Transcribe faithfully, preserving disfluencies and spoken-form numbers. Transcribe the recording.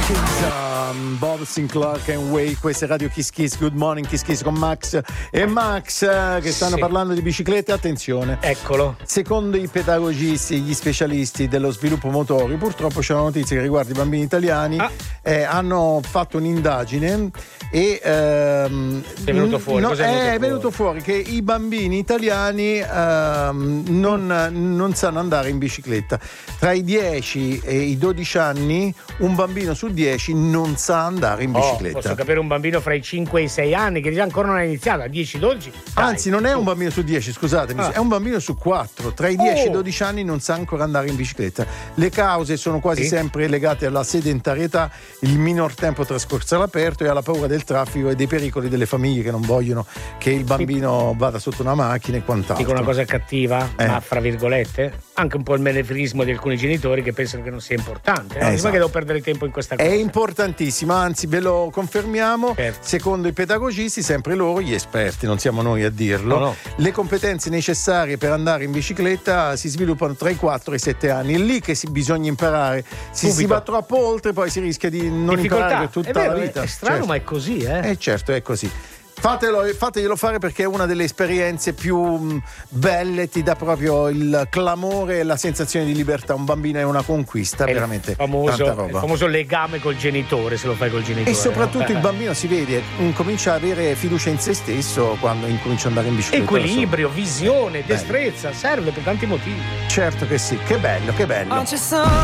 Um, Bob Sinclair and Way, questa è Radio Kiss Kiss. Good morning Kiss Kiss con Max e Max eh, che stanno sì. parlando di biciclette. Attenzione, eccolo. Secondo i pedagogisti e gli specialisti dello sviluppo motorio, purtroppo c'è una notizia che riguarda i bambini italiani. ah. eh, hanno fatto un'indagine e ehm, è venuto fuori, no, è, venuto è fuori? venuto fuori che i bambini italiani ehm, non, non sanno andare in bicicletta. Tra i dieci e i dodici anni un bambino su dieci non sa andare in bicicletta. Oh, posso capire un bambino fra i cinque e i sei anni che già ancora non ha iniziato, a dieci dodici. Anzi, non è un bambino su dieci, scusatemi, ah. è un bambino su quattro. Tra i dieci oh. e i dodici anni non sa ancora andare in bicicletta. Le cause sono quasi sì. sempre legate alla sedentarietà, il minor tempo trascorso all'aperto e alla paura del traffico e dei pericoli delle famiglie che non vogliono che il bambino vada sotto una macchina e quant'altro. Dico una cosa cattiva, eh. ma fra virgolette, anche un po' il menefreghismo di alcuni genitori che pensano che non sia importante. No? Eh, esatto. Che devo perdere tempo in questa cosa. È importantissimo, anzi ve lo confermiamo. Certo. Secondo i pedagogisti, sempre loro, gli esperti, non siamo noi a dirlo, no, no. le competenze necessarie per andare in bicicletta si sviluppano tra i quattro e i sette anni. È lì che si bisogna imparare. Se si va troppo oltre poi si rischia di non difficoltà. imparare per tutta è vero, la vita. È strano, certo. ma è così, eh? Eh certo, è così. Fatelo, fateglielo fare perché è una delle esperienze più mh, belle, ti dà proprio il clamore e la sensazione di libertà. Un bambino è una conquista, è veramente il famoso, tanta roba. Il famoso legame col genitore, se lo fai col genitore. E soprattutto no? il bambino si vede, comincia a avere fiducia in se stesso quando incomincia ad andare in bicicletta. Equilibrio, visione, destrezza, bello. Serve per tanti motivi. Certo che sì, che bello, che bello.